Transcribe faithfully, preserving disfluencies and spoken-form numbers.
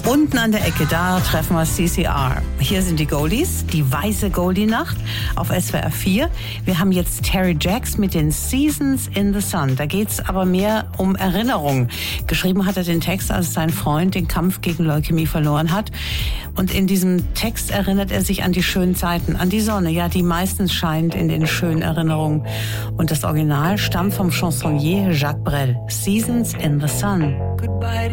Unten an der Ecke, da treffen wir C C R. Hier sind die Goldies, die weiße Goldie-Nacht auf S W R vier. Wir haben jetzt Terry Jacks mit den Seasons in the Sun. Da geht's aber mehr um Erinnerung. Geschrieben hat er den Text, als sein Freund den Kampf gegen Leukämie verloren hat. Und in diesem Text erinnert er sich an die schönen Zeiten, an die Sonne, ja, die meistens scheint in den schönen Erinnerungen. Und das Original stammt vom Chansonnier Jacques Brel. Seasons in the Sun.